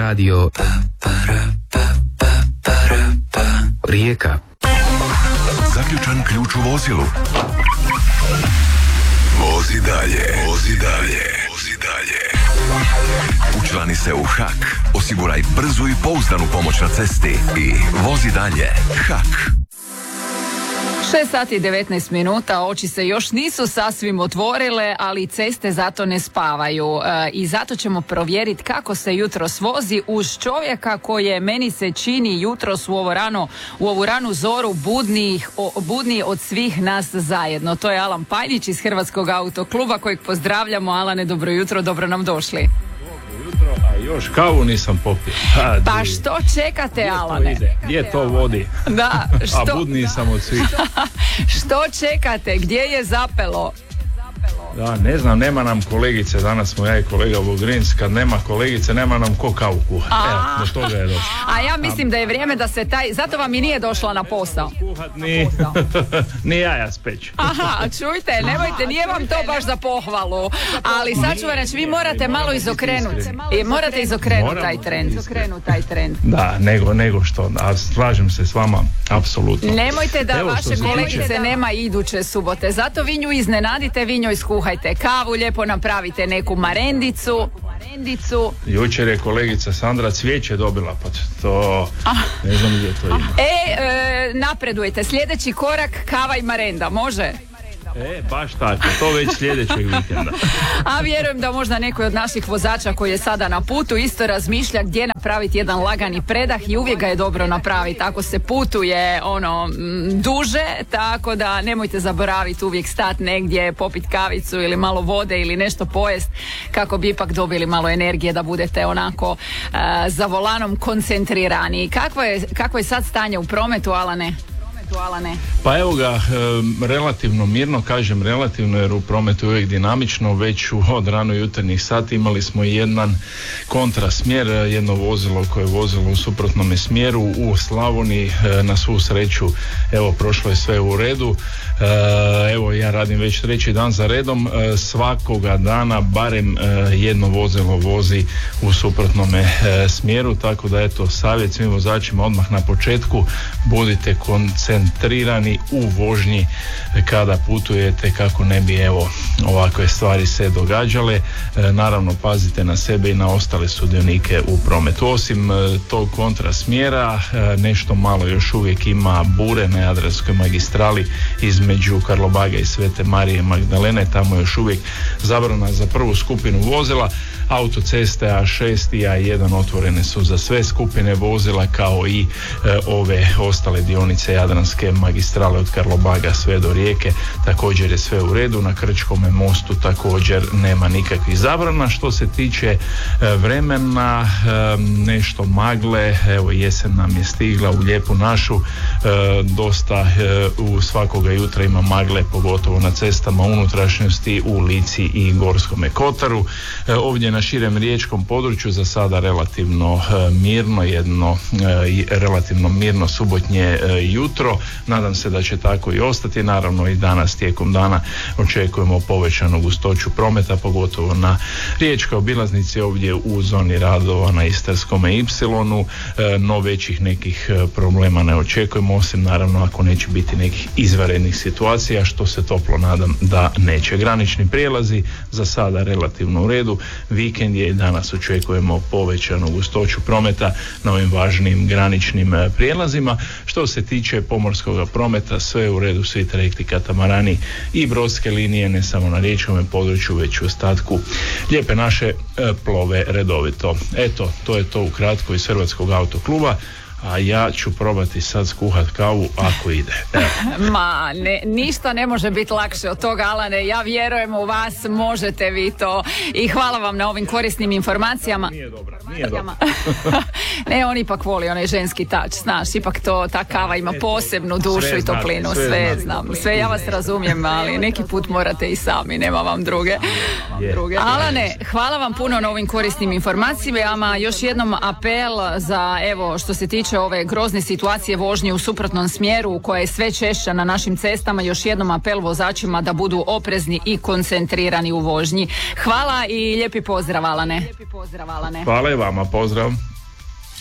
radio Rijeka. Zaključan ključ u vozilu. Vozi dalje, vozi dalje, vozi dalje. Učlani se u HAK. Osiguraj brzu i pouzdanu pomoć na cesti i vozi dalje. HAK. 6 sati i 19 minuta, oči se još nisu sasvim otvorile, ali ceste zato ne spavaju. I zato ćemo provjeriti kako se jutros vozi uz čovjeka koje meni se čini jutros u ovu ranu zoru budniji od svih nas zajedno. To je Alan Pajnić iz Hrvatskog autokluba kojeg pozdravljamo. Alane, dobro jutro, dobro nam došli. Jutro, a još kavu nisam popio. Pa što čekate, Alane? Gdje to vodi? Da, a budniji sam od svih. Što čekate? Gdje je zapelo? Da, ne znam, nema nam kolegice, danas smo ja i kolega Vogrins, kad nema kolegice, nema nam ko kavu kuhati. Evo, do toga je došlo. A ja mislim da je vrijeme da se zato vam i nije došla na posao. Kuhat ni jaja speći. Aha, čujte, nemojte, nije vam to baš za pohvalu, ali sad ću vam reći, vi morate malo izokrenuti. Morate izokrenuti taj trend. Da, nego što, a slažem se s vama, apsolutno. Nemojte da vaše kolegice nema iduće subote, zato vi nju iznenadite, vi njoj skuhajte kavu, lijepo napravite neku marendicu. Jučer je kolegica Sandra cvijeće dobila, pa to ne znam gdje to ima. Napredujete, sljedeći korak kava i marenda, može? Baš tako, to već sljedećeg vikenda. A vjerujem da možda neko od naših vozača koji je sada na putu isto razmišlja gdje napraviti jedan lagani predah i uvijek ga je dobro napraviti. Ako se putuje duže, tako da nemojte zaboraviti uvijek stati negdje, popiti kavicu ili malo vode ili nešto pojest kako bi ipak dobili malo energije da budete onako za volanom koncentrirani. Kakvo je sad stanje u prometu, Alane? Pa evo ga, relativno mirno, kažem relativno jer u prometu je uvijek dinamično, već od rano jutarnjih sati imali smo jedan kontrasmjer, jedno vozilo koje je vozilo u suprotnom smjeru u Slavoniji, na svu sreću evo prošlo je sve u redu. Evo ja radim već treći dan za redom, svakoga dana barem jedno vozilo vozi u suprotnome smjeru, tako da eto savjet svim vozačima odmah na početku, budite koncentrirani u vožnji kada putujete kako ne bi evo ovakve stvari se događale. Naravno pazite na sebe i na ostale sudionike u prometu. Osim tog kontrasmjera nešto malo još uvijek ima bure na Jadranskoj magistrali između Karlobaga i Svete Marije Magdalene, tamo još uvijek zabrana za prvu skupinu vozila. Autoceste A6 i A1 otvorene su za sve skupine vozila kao i ove ostale dionice Jadranske magistrale od Karlobaga sve do Rijeke, također je sve u redu. Na Krčkome mostu također nema nikakvih zabrana. Što se tiče vremena, nešto magle, evo jesen nam je stigla u lijepu našu, dosta u svakoga jutra ima magle, pogotovo na cestama unutrašnjosti u Lici i Gorskome kotaru. Ovdje na širem riječkom području za sada relativno mirno, relativno mirno subotnje jutro. Nadam se da će tako i ostati. Naravno i danas tijekom dana očekujemo povećanu gustoću prometa, pogotovo na riječkoj obilaznici ovdje u zoni radova na Istarskome Ipsilonu. No većih nekih problema ne očekujemo, osim naravno ako neće biti nekih izvanrednih situacija, što se toplo nadam da neće. Granični prijelazi za sada relativno u redu. Vikend je i danas očekujemo povećanu gustoću prometa na ovim važnim graničnim prijelazima. Što se tiče pomorskog prometa, sve u redu, svi trajekti, katamarani i brodske linije, ne samo na riječkom području, već u ostatku lijepe naše plove redovito. Eto, to je to ukratko iz Hrvatskog autokluba. A ja ću probati sad skuhat kavu ako ide. Ma, ništa ne može biti lakše od toga, Alane. Ja vjerujem u vas, možete vi to. I hvala vam na ovim korisnim informacijama. Nije dobro. Ne, on ipak voli onaj ženski tač, znaš, ipak ta kava ima posebnu dušu i toplinu, sve znam. Sve ja vas razumijem, ali neki put morate i sami, nema vam druge. Alane, hvala vam puno na ovim korisnim informacijama. Još jednom apel za, evo, što se tiče ove grozne situacije vožnje u suprotnom smjeru koja je sve češća na našim cestama, još jednom apel vozačima da budu oprezni i koncentrirani u vožnji. Hvala i lijepi pozdrav, Alane. Hvala i vama, pozdrav.